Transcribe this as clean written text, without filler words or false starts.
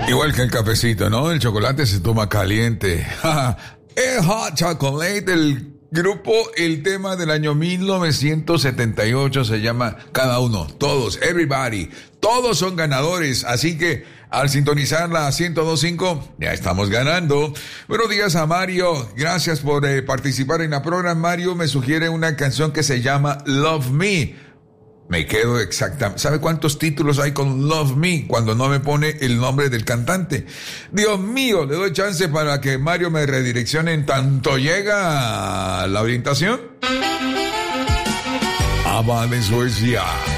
Igual que el cafecito, ¿no? El chocolate se toma caliente. El Hot Chocolate del grupo, el tema del año 1978 se llama Cada Uno, todos, everybody, todos son ganadores, así que al sintonizar la 102.5 ya estamos ganando. Buenos días a Mario, gracias por participar en la programa. Mario me sugiere una canción que se llama Love Me. Me quedo exactamente. ¿Sabe cuántos títulos hay con Love Me cuando no me pone el nombre del cantante? Dios mío, le doy chance para que Mario me redireccione en tanto llega la orientación. ABBA de Suecia.